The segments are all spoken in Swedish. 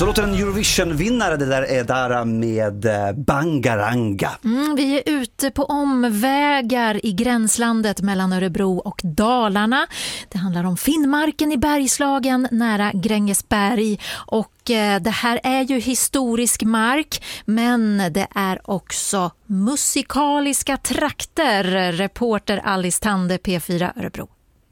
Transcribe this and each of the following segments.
Så låter en Eurovision-vinnare, det där är där med Bangaranga. Vi är ute på omvägar i gränslandet mellan Örebro och Dalarna. Det handlar om Finnmarken i Bergslagen nära Grängesberg. Och det här är ju historisk mark, men det är också musikaliska trakter. Reporter Alice Tande, P4 Örebro.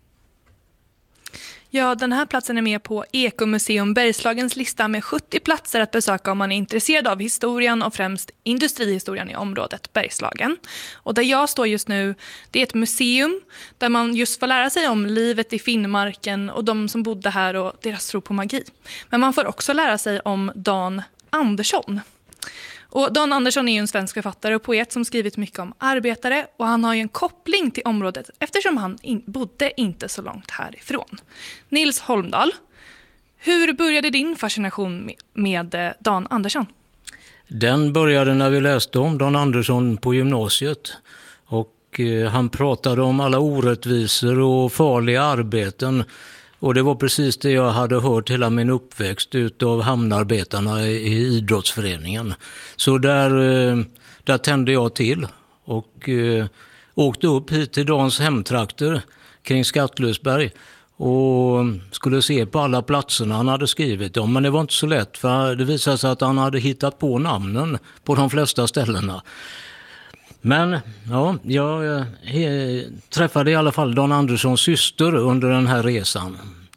Ja, den här platsen är med på Ekomuseum Bergslagens lista med 70 platser att besöka om man är intresserad av historien och främst industrihistorien i området Bergslagen. Och där jag står just nu, det är ett museum där man just får lära sig om livet i Finnmarken och de som bodde här och deras tro på magi. Men man får också lära sig om Dan Andersson. Och Dan Andersson är ju en svensk författare och poet som skrivit mycket om arbetare, och han har ju en koppling till området eftersom han bodde inte så långt härifrån. Nils Holmdahl, hur började din fascination med Dan Andersson? Den började när vi läste om Dan Andersson på gymnasiet, och han pratade om alla orättvisor och farliga arbeten. Och det var precis det jag hade hört hela min uppväxt utav hamnarbetarna i idrottsföreningen. Så där tände jag till och åkte upp hit till Dans hemtrakter kring Skattlösberg och skulle se på alla platserna han hade skrivit om. Men det var inte så lätt, för det visade sig att han hade hittat på namnen på de flesta ställena. Men ja, jag träffade i alla fall Dan Anderssons syster under den här resan.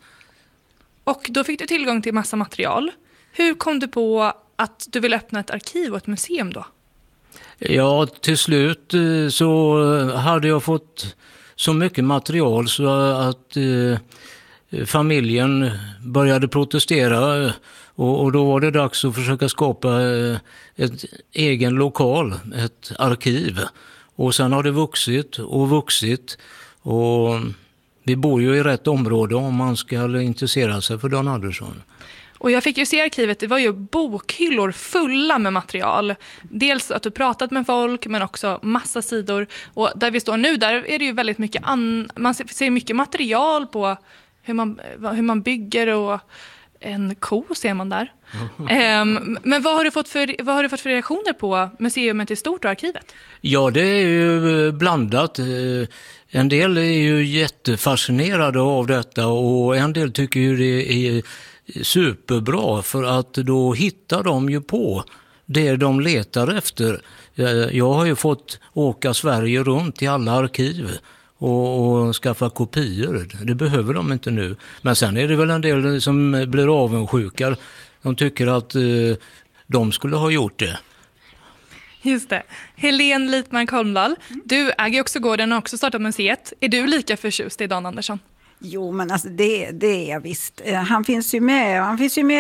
Och då fick du tillgång till massa material. Hur kom du på att du ville öppna ett arkiv och ett museum då? Ja, till slut så hade jag fått så mycket material så att familjen började protestera. Och då var det dags att försöka skapa ett egen lokal, ett arkiv. Och sen har det vuxit och vuxit. Och vi bor ju i rätt område om man ska intressera sig för Dan Andersson. Och jag fick ju se arkivet, det var ju bokhyllor fulla med material. Dels att du pratat med folk, men också massa sidor. Och där vi står nu, där är det ju väldigt mycket man ser mycket material på hur man bygger, och en ko ser man där. Men vad har du fått för reaktioner på museumet i stort och arkivet? Ja, det är ju blandat. En del är ju jättefascinerade av detta, och en del tycker ju det är superbra, för att då hittar de ju på det de letar efter. Jag har ju fått åka Sverige runt i alla arkiv och skaffa kopior. Det behöver de inte nu. Men sen är det väl en del som blir avundsjuka. De tycker att de skulle ha gjort det. Just det. Helene Litmark Holmdahl, du äger också gården och också startat museet. Är du lika förtjust i Dan Andersson? Jo, men alltså det är jag visst. Han finns ju med